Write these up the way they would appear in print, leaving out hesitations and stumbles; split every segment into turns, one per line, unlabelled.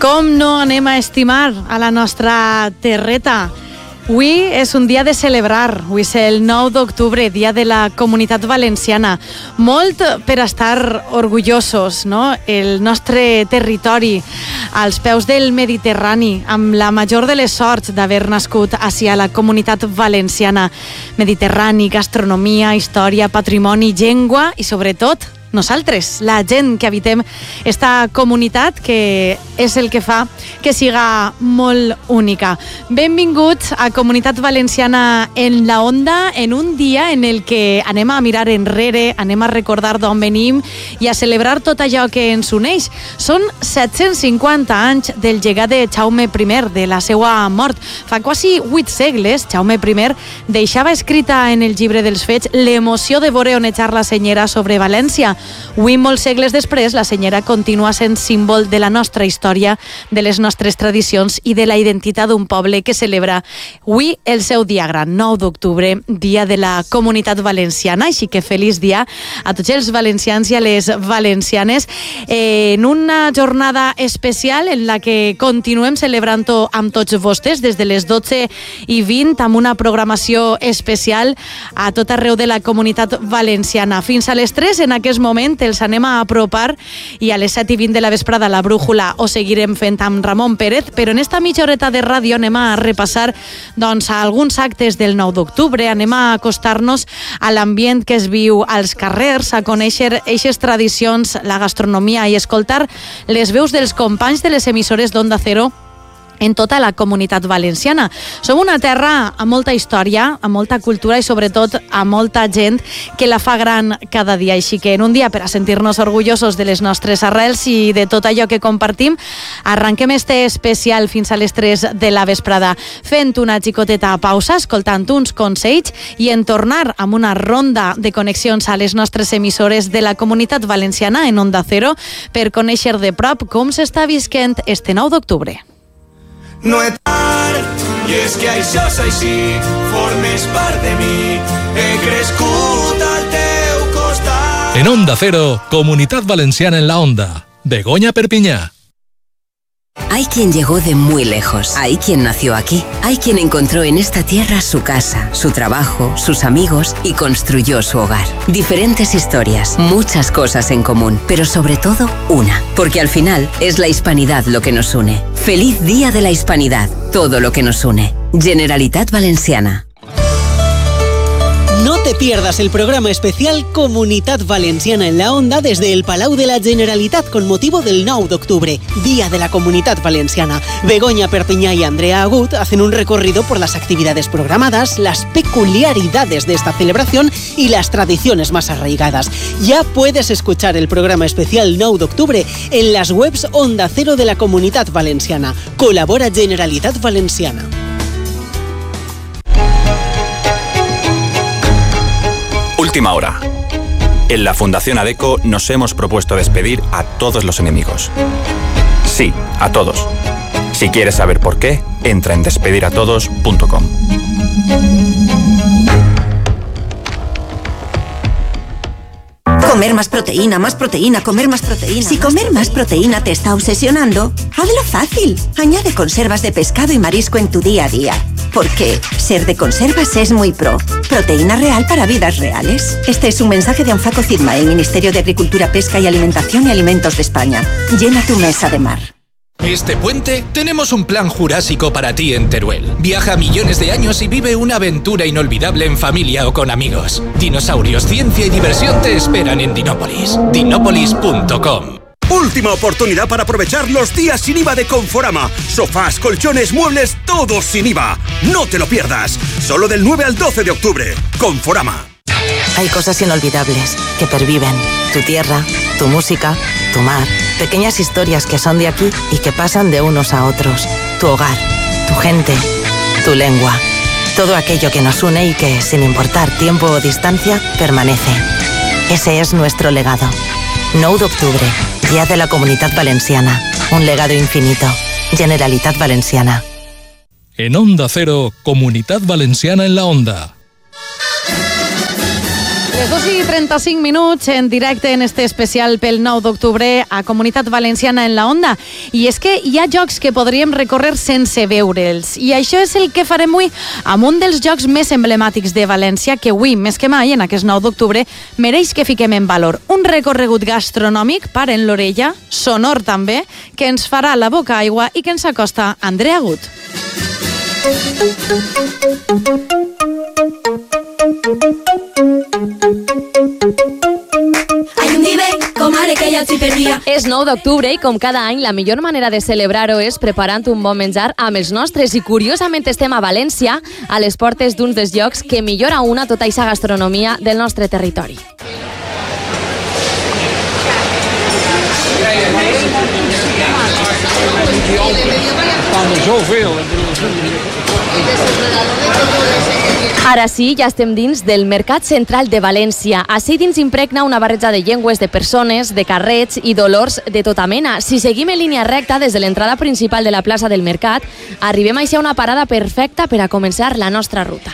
Com no anem a estimar a la nostra terreta? Avui és un dia de celebrar, avui és el 9 d'octubre, dia de la Comunitat Valenciana. Molt per estar orgullosos, no? El nostre territori, als peus del Mediterrani, amb la major de les sorts d'haver nascut a la Comunitat Valenciana. Mediterrani, gastronomia, història, patrimoni, llengua i sobretot nosaltres, la gent que habitem esta comunitat, que és el que fa que siga molt única. Benvinguts a Comunitat Valenciana en la Onda, en un dia en el que anem a mirar enrere, anem a recordar d'on venim i a celebrar tot allò que ens uneix. Són 750 anys del llegat de Jaume I, de la seva mort. Fa quasi 8 segles, Jaume I deixava escrita en el llibre dels fets l'emoció de veure onejar la senyera sobre València. Avui, molts segles després, la senyera continua sent símbol de la nostra història, de les nostres tradicions i de la identitat d'un poble que celebra avui el seu dia gran, 9 d'octubre, dia de la Comunitat Valenciana. Així que feliç dia a tots els valencians i a les valencianes en una jornada especial en la que continuem celebrant-ho amb tots vostès des de les 12:20 amb una programació especial a tot arreu de la Comunitat Valenciana. Fins a les 3 en aquest moment els anem a apropar i a les 7:20 de la vesprada la brújula ho seguirem fent amb Ramon Pérez, però en esta mitja horeta de ràdio anem a repassar a alguns actes del 9 d'octubre, anem a acostar-nos a l'ambient que es viu als carrers, a conèixer eixes tradicions, la gastronomia i escoltar les veus dels companys de les emissores d'Onda Cero en tota la Comunitat Valenciana. Som una terra amb molta història, amb molta cultura i sobretot amb molta gent que la fa gran cada dia. Així que en un dia per a sentir-nos orgullosos de les nostres arrels i de tot allò que compartim, arranquem este especial fins a les 3 de la vesprada, fent una xicoteta pausa, escoltant uns consells i en tornar amb una ronda de connexions a les nostres emissores de la Comunitat Valenciana en Onda Cero per conèixer de prop com s'està visquent este 9 d'octubre.
No és tard, i és que això és així, formes part de mi, he crescut al teu costat.
En Onda Cero, Comunitat Valenciana en la Onda, Begoña Perpiñá.
Hay quien llegó de muy lejos, hay quien nació aquí, hay quien encontró en esta tierra su casa, su trabajo, sus amigos y construyó su hogar. Diferentes historias, muchas cosas en común, pero sobre todo una, porque al final es la hispanidad lo que nos une. Feliz Día de la Hispanidad, todo lo que nos une. Generalitat Valenciana.
No te pierdas el programa especial Comunitat Valenciana en la Onda desde el Palau de la Generalitat con motivo del 9 d'octubre, Día de la Comunitat Valenciana. Begoña Perpiñá y Andrea Agut hacen un recorrido por las actividades programadas, las peculiaridades de esta celebración y las tradiciones más arraigadas. Ya puedes escuchar el programa especial 9 d'octubre en las webs Onda Cero de la Comunitat Valenciana. Colabora Generalitat Valenciana.
Última hora. En la Fundación ADECO nos hemos propuesto despedir a todos los enemigos. Sí, a todos. Si quieres saber por qué, entra en despediratodos.com.
Comer más proteína, comer más proteína. Si comer más proteína te está obsesionando, hazlo fácil. Añade conservas de pescado y marisco en tu día a día. Porque ser de conservas es muy pro. Proteína real para vidas reales. Este es un mensaje de Anfaco CIDMA, el Ministerio de Agricultura, Pesca y Alimentación y Alimentos de España. Llena tu mesa de mar.
Este puente tenemos un plan jurásico para ti en Teruel. Viaja millones de años y vive una aventura inolvidable en familia o con amigos. Dinosaurios, ciencia y diversión te esperan en Dinópolis. Dinópolis.com.
Última oportunidad para aprovechar los días sin IVA de Conforama. Sofás, colchones, muebles, todos sin IVA. No te lo pierdas. Solo del 9 al 12 de octubre. Conforama.
Hay cosas inolvidables que perviven. Tu tierra, tu música, tu mar. Pequeñas historias que son de aquí y que pasan de unos a otros. Tu hogar, tu gente, tu lengua. Todo aquello que nos une y que, sin importar tiempo o distancia, permanece. Ese es nuestro legado. 9 d'octubre, Día de la Comunitat Valenciana. Un legado infinito. Generalitat Valenciana.
En Onda Cero, Comunitat Valenciana en la Onda.
Les 2:35 en directe en este especial pel 9 d'octubre a Comunitat Valenciana en la Onda. I és que hi ha jocs que podríem recórrer sense veure'ls. I això és el que farem avui amb un dels jocs més emblemàtics de València que avui, més que mai, en aquest 9 d'octubre, mereix que fiquem en valor. Un recorregut gastronòmic, paren l'orella, sonor també, que ens farà la boca aigua i que ens acosta Andrea Agut.
És 9 d'octubre i com cada any la millor manera de celebrar-ho és preparant un bon menjar amb els nostres i curiosament estem a València a les portes d'uns dels llocs que millor aúna tota aquesta gastronomia del nostre territori. Ara sí, ja estem dins del Mercat Central de València. Ací dins impregna una barreja de llengües, de persones, de carrets i d'olors de tota mena. Si seguim en línia recta des de l'entrada principal de la plaça del Mercat, arribem a una parada perfecta per a començar la nostra ruta.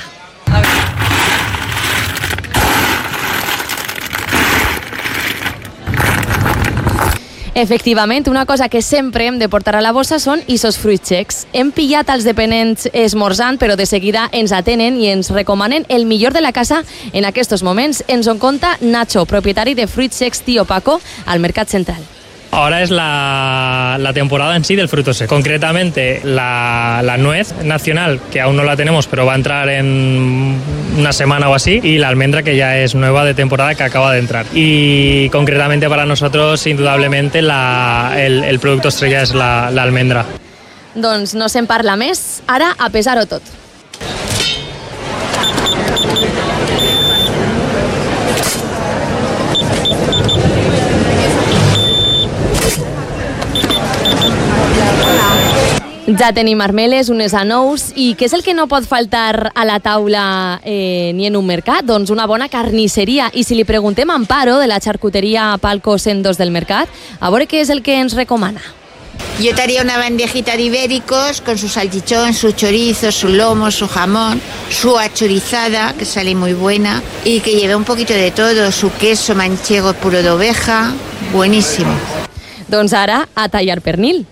Efectivament, una cosa que sempre hem de portar a la bossa són isos fruits secs. Hem pillat els dependents esmorzant, però de seguida ens atenen i ens recomanen el millor de la casa en aquests moments. Ens en conta Nacho, propietari de Fruits Secs Tío Paco, al Mercat Central.
Ahora es la temporada en sí del fruto seco. Concretamente, la nuez nacional, que aún no la tenemos, pero va a entrar en una semana o así, y la almendra, que ya es nueva de temporada, que acaba de entrar. Y concretamente para nosotros, indudablemente, el producto estrella es la almendra.
Doncs no se'n parla més. Ara, a pesar-ho tot. Ja tenim armeles, unes anous, i què és el que no pot faltar a la taula ni en un mercat? Doncs una bona carnisseria. I si li preguntem a Amparo, de la charcutería Palco 102 del Mercat, a veure què és el que ens recomana.
Yo te haría una bandejita de ibéricos con su salchichón, su chorizo, su lomo, su jamón, su achorizada, que sale muy buena, y que lleve un poquito de todo, su queso manchego puro de oveja, buenísimo.
Doncs ara, a tallar pernil.